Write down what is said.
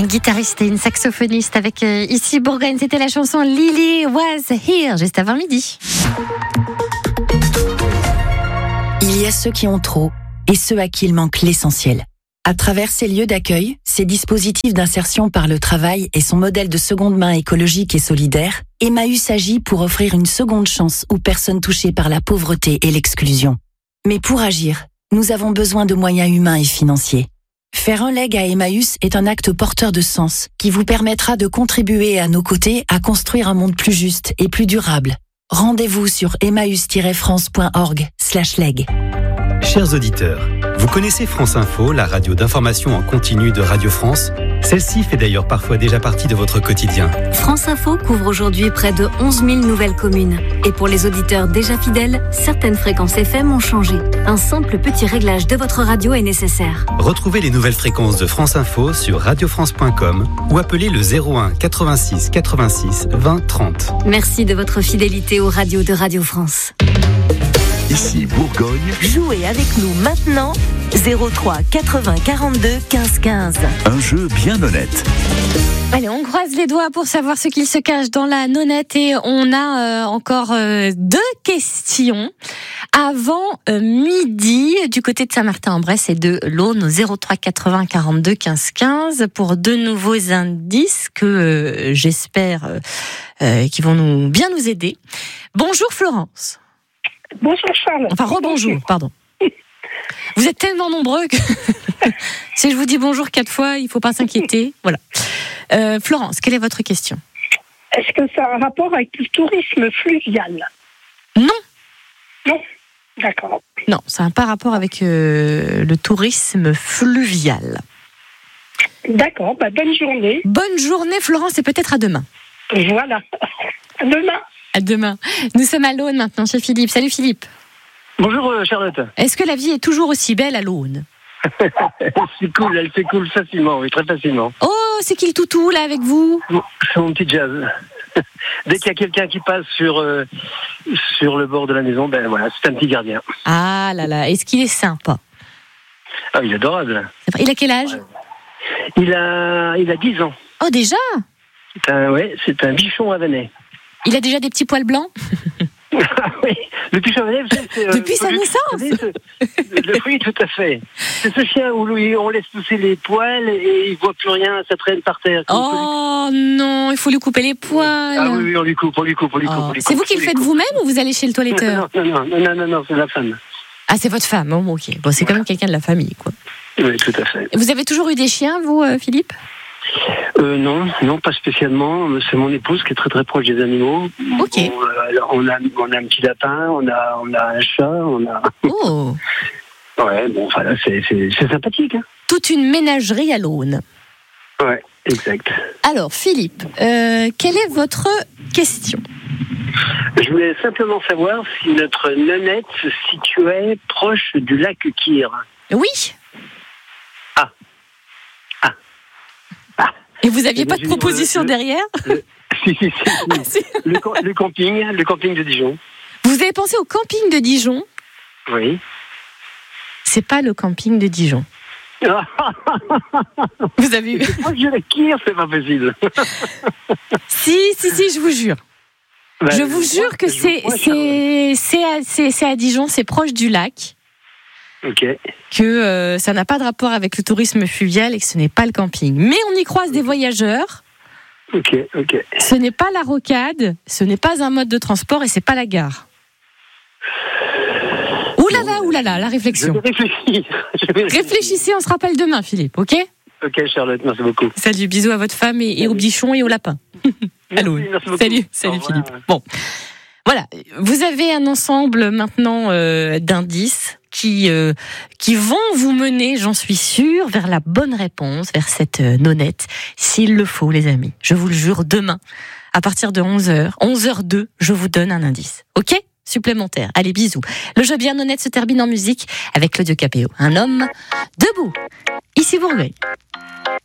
Une guitariste et une saxophoniste avec ici Bourgogne. C'était la chanson Lily Was Here, juste avant midi. Il y a ceux qui ont trop et ceux à qui il manque l'essentiel. À travers ces lieux d'accueil, ces dispositifs d'insertion par le travail et son modèle de seconde main écologique et solidaire, Emmaüs agit pour offrir une seconde chance aux personnes touchées par la pauvreté et l'exclusion. Mais pour agir, nous avons besoin de moyens humains et financiers. Faire un leg à Emmaüs est un acte porteur de sens qui vous permettra de contribuer à nos côtés à construire un monde plus juste et plus durable. Rendez-vous sur emmaüs-france.org/leg. Chers auditeurs, vous connaissez France Info, la radio d'information en continu de Radio France? Celle-ci fait d'ailleurs parfois déjà partie de votre quotidien. France Info couvre aujourd'hui près de 11 000 nouvelles communes. Et pour les auditeurs déjà fidèles, certaines fréquences FM ont changé. Un simple petit réglage de votre radio est nécessaire. Retrouvez les nouvelles fréquences de France Info sur radiofrance.com ou appelez le 01 86 86 20 30. Merci de votre fidélité aux radios de Radio France. Ici Bourgogne. Jouez avec nous maintenant 03 80 42 15 15. Un jeu bien honnête. Allez, on croise les doigts pour savoir ce qu'il se cache dans la nonnette et on a encore 2 questions avant midi du côté de Saint-Martin-en-Bresse et de l'Aune au 03 80 42 15 15 pour 2 nouveaux indices que j'espère qui vont bien nous aider. Bonjour Florence. Bonjour Charles. Enfin, rebonjour, pardon. Vous êtes tellement nombreux que si je vous dis bonjour 4 fois, il ne faut pas s'inquiéter. Voilà. Florence, quelle est votre question? Est-ce que ça a un rapport avec le tourisme fluvial? Non. Non. D'accord. Non, ça n'a pas rapport avec le tourisme fluvial. D'accord, bonne journée. Bonne journée Florence et peut-être à demain. Voilà. À demain. À demain. Nous sommes à l'Aune maintenant chez Philippe. Salut Philippe. Bonjour Charlotte. Est-ce que la vie est toujours aussi belle à l'Aune? C'est cool, elle s'écoule facilement, oui, très facilement. Oh, c'est qui le toutou là avec vous? C'est mon petit jazz. Dès qu'il y a quelqu'un qui passe sur le bord de la maison, ben voilà, c'est un petit gardien. Ah là là, est-ce qu'il est sympa? Ah, il est adorable. Il a quel âge? Il a 10 ans. Oh déjà? C'est un bichon havanais. Il a déjà des petits poils blancs? Oui, le bichon havanais, c'est depuis sa naissance. Oui, tout à fait. C'est ce chien où on laisse pousser les poils et il voit plus rien, ça traîne par terre. Oh non, il faut lui couper les poils. Ah oui, on lui coupe. C'est vous qui le faites vous-même ou vous allez chez le toiletteur? Non, c'est la femme. Ah, c'est votre femme, oh, ok. Bon, c'est quand même quelqu'un de la famille, quoi. Oui, tout à fait. Vous avez toujours eu des chiens, vous, Philippe? Non, pas spécialement. C'est mon épouse qui est très très proche des animaux. Ok. On a un petit lapin, on a un chat, Oh. Ouais, bon, voilà, c'est sympathique. Hein. Toute une ménagerie à l'Aune. Ouais, exact. Alors, Philippe, quelle est votre question? Je voulais simplement savoir si notre nonnette se situait proche du lac Kyr. Oui. Ah. Et vous n'aviez pas de proposition derrière? Si. Le camping de Dijon. Vous avez pensé au camping de Dijon? Oui. C'est pas le camping de Dijon. Vous avez eu... Moi, je dirais Kyr, c'est pas possible. Si, je vous jure. Je vous jure que c'est à Dijon, c'est proche du lac. Ok. Que ça n'a pas de rapport avec le tourisme fluvial et que ce n'est pas le camping. Mais on y croise des voyageurs. Ok. Ce n'est pas la rocade, ce n'est pas un mode de transport et c'est pas la gare. Ouh là là, la réflexion. Je vais réfléchir. Réfléchissez, on se rappelle demain, Philippe, ok? Ok, Charlotte, merci beaucoup. Salut, bisous à votre femme et au bichon et au lapin. Allô. Salut Philippe. Bon, voilà, vous avez un ensemble maintenant d'indices qui vont vous mener, j'en suis sûre, vers la bonne réponse, vers cette nonnette, s'il le faut, les amis. Je vous le jure, demain, à partir de 11h02, je vous donne un indice. Ok? Supplémentaire. Allez, bisous. Le jeu bien honnête se termine en musique avec Claudio Capéo. Un homme debout. Ici Bourgogne.